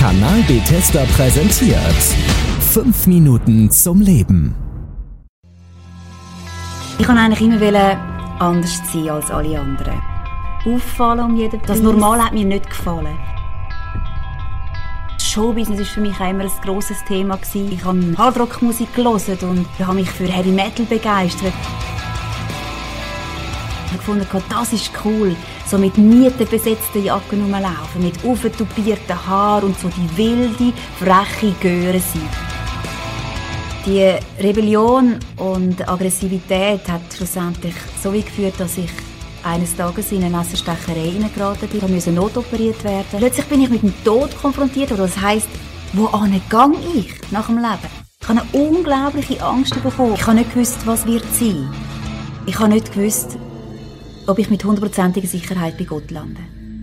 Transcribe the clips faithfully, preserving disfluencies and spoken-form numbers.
Kanal Bethesda präsentiert fünf Minuten zum Leben. Ich wollte eigentlich immer anders sein als alle anderen. Auffallen um jeden Preis. Das Normale hat mir nicht gefallen. Showbusiness war für mich auch immer ein grosses Thema. Ich habe Hardrock-Musik gehört und habe mich für Heavy Metal begeistert. Ich habe gefunden, das ist cool. So mit nietenbesetzten Jacken rumlaufen, mit aufgetupierten Haaren und so die wilde, freche Göre sein. Die Rebellion und Aggressivität hat schlussendlich so weit geführt, dass ich eines Tages in eine Messerstecherei hineingeraten bin. Ich musste notoperiert werden. Plötzlich bin ich mit dem Tod konfrontiert. Oder das heisst, wohin gehe ich nach dem Leben? Ich habe eine unglaubliche Angst bekommen. Ich habe nicht gewusst, was wird sein. Ich habe nicht gewusst, ob ich mit hundertprozentiger Sicherheit bei Gott lande.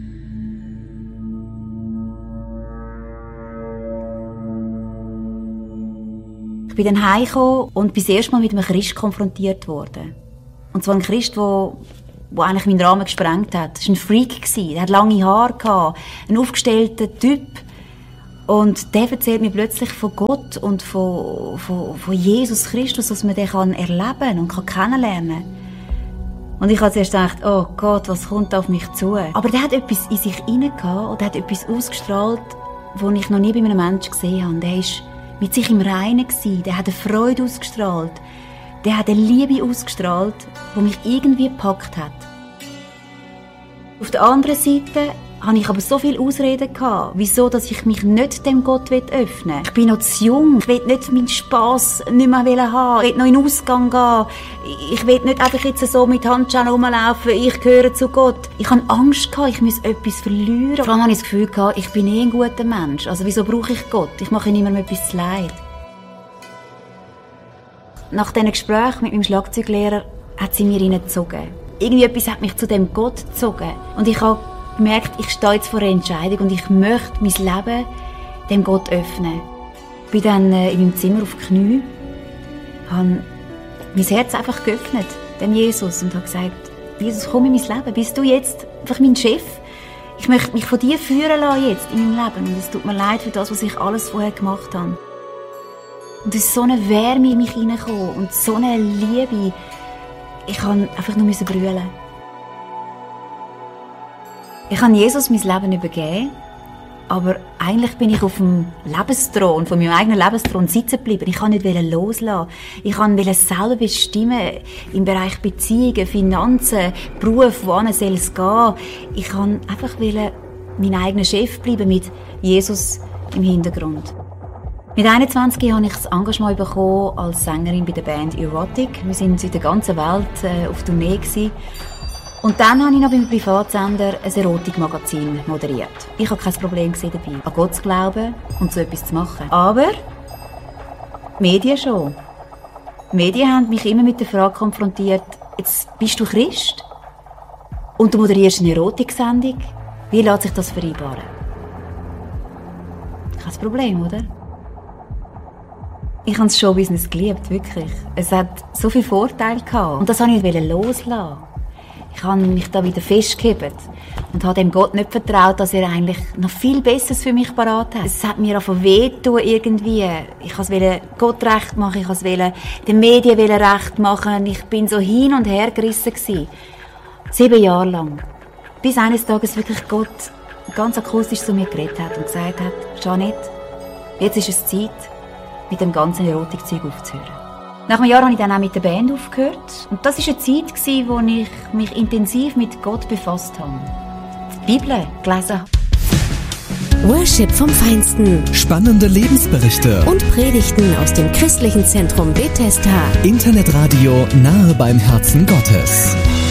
Ich bin dann heimgekommen und bin das erste Mal mit einem Christ konfrontiert worden. Und zwar ein Christ, der der eigentlich meinen Rahmen gesprengt hat. Das war ein Freak. Der hatte lange Haare, ein aufgestellter Typ. Und der erzählt mir plötzlich von Gott und von, von, von Jesus Christus, dass man den kann erleben und kann kennenlernen. Und ich habe zuerst gedacht, oh Gott, was kommt auf mich zu? Aber der hat etwas in sich hinein gehabt und der hat etwas ausgestrahlt, was ich noch nie bei einem Menschen gesehen habe. Der war mit sich im Reinen gewesen. Der hat eine Freude ausgestrahlt. Der hat eine Liebe ausgestrahlt, die mich irgendwie gepackt hat. Auf der anderen Seite hatte ich aber so viele Ausreden gehabt, wieso, dass ich mich nicht dem Gott öffnen will. Ich bin noch zu jung. Ich will nicht meinen Spass nicht mehr haben. Ich will noch in den Ausgang gehen. Ich will nicht einfach jetzt so mit Handschuhen rumlaufen. Ich gehöre zu Gott. Ich hatte Angst gehabt, ich muss etwas verlieren. Vor allem hatte ich das Gefühl gehabt, ich bin eh ein guter Mensch. Also wieso brauche ich Gott? Ich mache niemandem etwas zu leid. Nach diesen Gesprächen mit meinem Schlagzeuglehrer hat sie mir hineingezogen. Irgendwie etwas hat mich zu dem Gott gezogen. Und ich habe gemerkt, ich stehe jetzt vor einer Entscheidung und ich möchte mein Leben dem Gott öffnen. Ich bin dann in meinem Zimmer auf die Knie, habe mein Herz einfach geöffnet, dem Jesus, und habe gesagt, Jesus, komm in mein Leben, bist du jetzt einfach mein Chef? Ich möchte mich von dir führen lassen jetzt in meinem Leben und es tut mir leid für das, was ich alles vorher gemacht habe. Und es ist so eine Wärme in mich hineingekommen und so eine Liebe. Ich musste einfach nur brüllen. Ich habe Jesus mein Leben übergeben, aber eigentlich bin ich auf dem Lebensthron, von meinem eigenen Lebensthron sitzen geblieben. Ich wollte nicht loslassen. Ich wollte selber bestimmen im Bereich Beziehungen, Finanzen, Beruf, wohin soll es gehen. Ich wollte einfach mein eigener Chef bleiben mit Jesus im Hintergrund. Mit einundzwanzig Jahren habe ich das Engagement bekommen als Sängerin bei der Band Erotic. Wir waren in der ganzen Welt äh, auf Tournee gewesen. Und dann habe ich noch beim Privatsender ein Erotikmagazin moderiert. Ich habe kein Problem gesehen dabei, an Gott zu glauben und so etwas zu machen. Aber die Medien schon. Die Medien haben mich immer mit der Frage konfrontiert, jetzt bist du Christ und du moderierst eine Erotiksendung. Wie lässt sich das vereinbaren? Kein Problem, oder? Ich habe das Showbusiness geliebt, wirklich. Es hat so viele Vorteile gehabt. Und das wollte ich nicht loslassen. Ich habe mich da wieder festgehalten und habe dem Gott nicht vertraut, dass er eigentlich noch viel Besseres für mich parat hat. Es hat mir einfach wehtun irgendwie. Ich wollte Gott recht machen, ich wollte den Medien recht machen. Ich bin so hin und her gerissen gewesen. Sieben Jahre lang. Bis eines Tages wirklich Gott ganz akustisch zu mir geredet hat und gesagt hat, Jeanette, jetzt ist es Zeit, mit dem ganzen Erotikzeug aufzuhören. Nach einem Jahr habe ich dann auch mit der Band aufgehört. Und das war eine Zeit, in der ich mich intensiv mit Gott befasst habe. Die Bibel gelesen habe. Worship vom Feinsten. Spannende Lebensberichte. Und Predigten aus dem christlichen Zentrum Bethesda. Internetradio nahe beim Herzen Gottes.